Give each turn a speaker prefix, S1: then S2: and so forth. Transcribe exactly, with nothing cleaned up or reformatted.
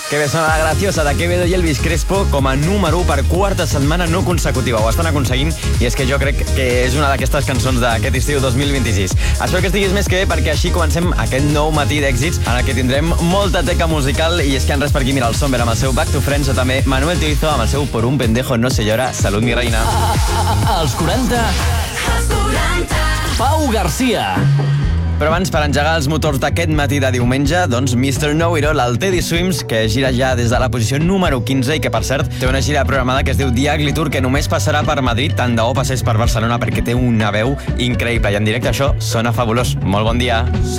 S1: Que bé sona la graciosa de Quevedo i Elvis Crespo com a número u per quarta setmana no consecutiva. Ho estan aconseguint i és que jo crec que és una d'aquestes cançons d'aquest estiu dos mil vint-i-sis. Espero que estiguis més que bé perquè així comencem aquest nou matí d'èxits en el que tindrem molta teca musical i és que en res per aquí, mira el Somber amb el seu Back to Friends o també Manuel Turizo amb el seu Por un pendejo no se llora. Salut, mi reina.
S2: Als quaranta... Als quaranta... Pau Garcia.
S1: Però abans, per engegar els motors d'aquest matí de diumenge, doncs mister Know-It-All, el Teddy Swims, que gira ja des de la posició número quinze i que, per cert, té una gira programada que es diu The Ugly Tour, que només passarà per Madrid, tant de bo passés per Barcelona, perquè té una veu increïble. I en directe això sona fabulós. Molt bon dia.